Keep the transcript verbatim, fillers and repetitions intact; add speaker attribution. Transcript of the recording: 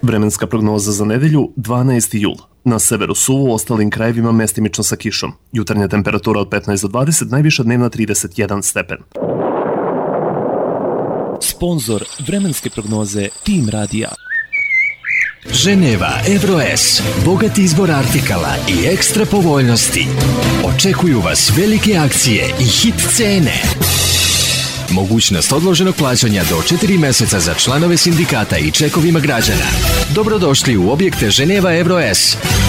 Speaker 1: Vremenska prognoza za nedelju, dvanaesti jul. Na severu suvo, u ostalim krajevima mestimično sa kišom. Jutarnja temperatura od petnaest do dvadeset, najviša dnevna trideset jedan stepen.
Speaker 2: Sponzor vremenske prognoze Tim Radija.
Speaker 3: Ženeva Evroes, bogat izbor artikala i ekstra povoljnosti. Očekuju vas velike akcije i hit cene. Mogućnost odloženog plaćanja do četiri meseca za članove sindikata i čekovima građana. Dobrodošli u objekte Ženeva Evroes.